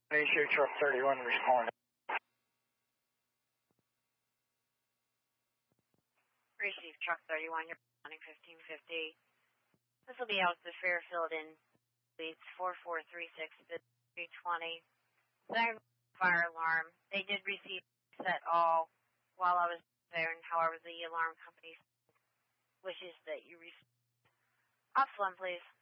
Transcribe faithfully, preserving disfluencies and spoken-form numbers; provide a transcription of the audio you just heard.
Issue truck thirty-one responding. Receive truck thirty-one, you're responding fifteen fifty. This will be out to Fairfield in Leeds four four three six three twenty. Fire alarm. They did receive set all while I was there, and however the alarm company wishes that you receive. Ops one, please.